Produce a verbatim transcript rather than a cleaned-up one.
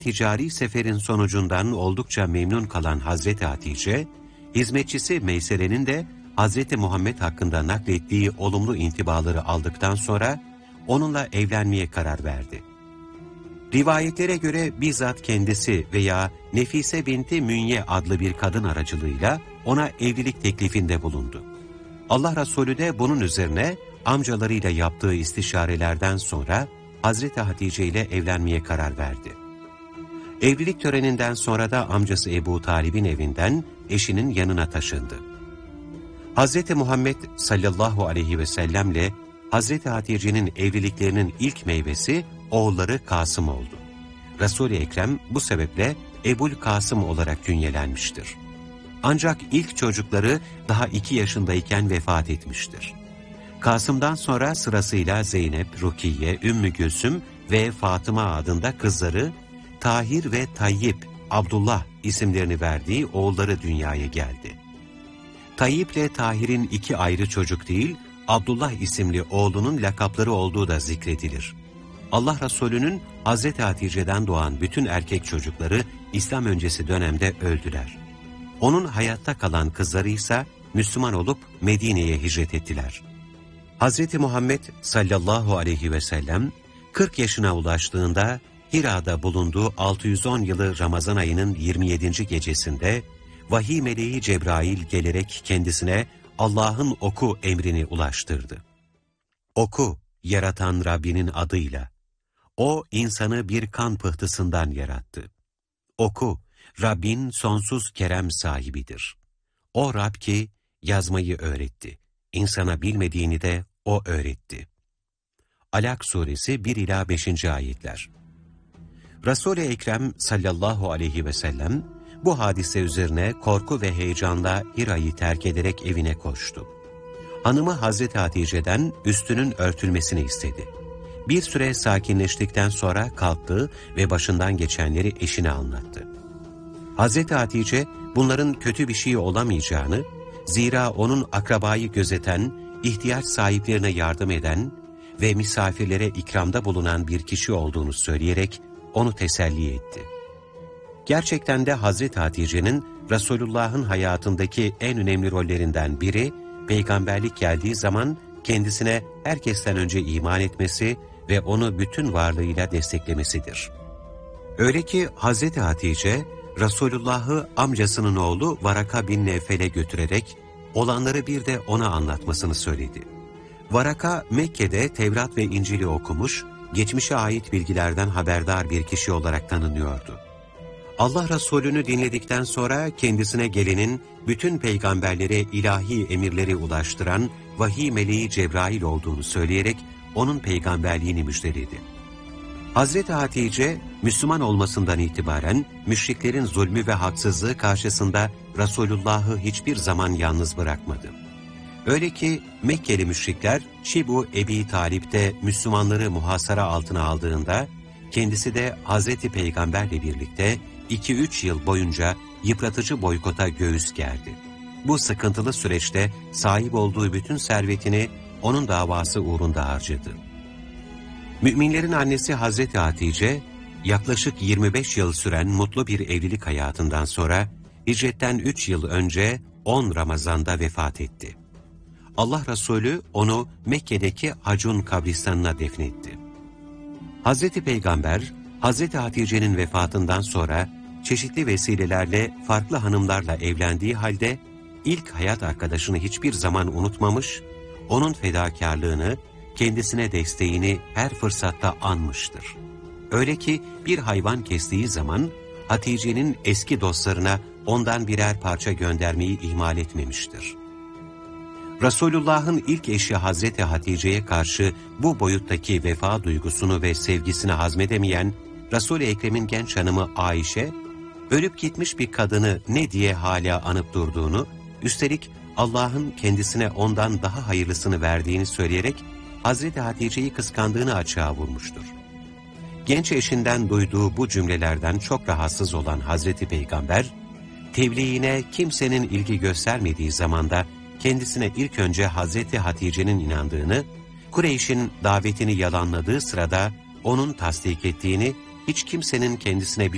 ticari seferin sonucundan oldukça memnun kalan Hazreti Hatice, hizmetçisi Meysere'nin de Hazreti Muhammed hakkında naklettiği olumlu intibaları aldıktan sonra onunla evlenmeye karar verdi. Rivayetlere göre bizzat kendisi veya Nefise binti Münye adlı bir kadın aracılığıyla ona evlilik teklifinde bulundu. Allah Resulü de bunun üzerine amcalarıyla yaptığı istişarelerden sonra Hazreti Hatice ile evlenmeye karar verdi. Evlilik töreninden sonra da amcası Ebu Talib'in evinden eşinin yanına taşındı. Hazreti Muhammed sallallahu aleyhi ve sellemle Hazreti Hatice'nin evliliklerinin ilk meyvesi oğulları Kasım oldu. Resul-i Ekrem bu sebeple Ebul Kasım olarak künyelenmiştir. Ancak ilk çocukları daha iki yaşındayken vefat etmiştir. Kasım'dan sonra sırasıyla Zeynep, Rukiye, Ümmü Gülsüm ve Fatıma adında kızları, Tahir ve Tayyip, Abdullah isimlerini verdiği oğulları dünyaya geldi. Tayyip ile Tahir'in iki ayrı çocuk değil, Abdullah isimli oğlunun lakapları olduğu da zikredilir. Allah Resulü'nün Hazreti Hatice'den doğan bütün erkek çocukları İslam öncesi dönemde öldüler. Onun hayatta kalan kızları ise Müslüman olup Medine'ye hicret ettiler. Hazreti Muhammed sallallahu aleyhi ve sellem kırk yaşına ulaştığında Hira'da bulunduğu altı yüz on yılı Ramazan ayının yirmi yedinci gecesinde vahiy meleği Cebrail gelerek kendisine Allah'ın oku emrini ulaştırdı. Oku, yaratan Rabbinin adıyla. O insanı bir kan pıhtısından yarattı. Oku, Rabbin sonsuz kerem sahibidir. O Rab ki yazmayı öğretti. İnsana bilmediğini de O öğretti. Alak suresi bir ila beşinci ayetler. Resul-i Ekrem sallallahu aleyhi ve sellem bu hadise üzerine korku ve heyecanla Hira'yı terk ederek evine koştu. Hanımı Hazreti Hatice'den üstünün örtülmesini istedi. Bir süre sakinleştikten sonra kalktı ve başından geçenleri eşine anlattı. Hazreti Hatice bunların kötü bir şey olamayacağını, zira onun akrabayı gözeten, ihtiyaç sahiplerine yardım eden ve misafirlere ikramda bulunan bir kişi olduğunu söyleyerek onu teselli etti. Gerçekten de Hazreti Hatice'nin Resulullah'ın hayatındaki en önemli rollerinden biri, peygamberlik geldiği zaman kendisine herkesten önce iman etmesi ve onu bütün varlığıyla desteklemesidir. Öyle ki Hazreti Hatice, Resulullah'ı amcasının oğlu Varaka bin Nevfel'e götürerek olanları bir de ona anlatmasını söyledi. Varaka, Mekke'de Tevrat ve İncil'i okumuş, geçmişe ait bilgilerden haberdar bir kişi olarak tanınıyordu. Allah Resulü'nü dinledikten sonra kendisine gelenin bütün peygamberlere ilahi emirleri ulaştıran vahiy meleği Cebrail olduğunu söyleyerek onun peygamberliğini müjdeledi. Hazreti Hatice, Müslüman olmasından itibaren müşriklerin zulmü ve haksızlığı karşısında Resulullah'ı hiçbir zaman yalnız bırakmadı. Öyle ki Mekkeli müşrikler Şibu Ebi Talip'te Müslümanları muhasara altına aldığında kendisi de Hazreti Peygamberle birlikte iki üç yıl boyunca yıpratıcı boykota göğüs gerdi. Bu sıkıntılı süreçte sahip olduğu bütün servetini onun davası uğrunda harcadı. Müminlerin annesi Hazreti Hatice, yaklaşık yirmi beş yıl süren mutlu bir evlilik hayatından sonra hicretten üç yıl önce on Ramazan'da vefat etti. Allah Resulü onu Mekke'deki Hacun kabristanına defnetti. Hazreti Peygamber, Hazreti Hatice'nin vefatından sonra çeşitli vesilelerle farklı hanımlarla evlendiği halde ilk hayat arkadaşını hiçbir zaman unutmamış, onun fedakarlığını, kendisine desteğini her fırsatta anmıştır. Öyle ki bir hayvan kestiği zaman Hatice'nin eski dostlarına ondan birer parça göndermeyi ihmal etmemiştir. Resulullah'ın ilk eşi Hazreti Hatice'ye karşı bu boyuttaki vefa duygusunu ve sevgisini hazmedemeyen Resul-i Ekrem'in genç hanımı Ayşe, ölüp gitmiş bir kadını ne diye hala anıp durduğunu, üstelik Allah'ın kendisine ondan daha hayırlısını verdiğini söyleyerek Hazreti Hatice'yi kıskandığını açığa vurmuştur. Genç eşinden duyduğu bu cümlelerden çok rahatsız olan Hazreti Peygamber, tebliğine kimsenin ilgi göstermediği zamanda kendisine ilk önce Hazreti Hatice'nin inandığını, Kureyş'in davetini yalanladığı sırada onun tasdik ettiğini, hiç kimsenin kendisine bir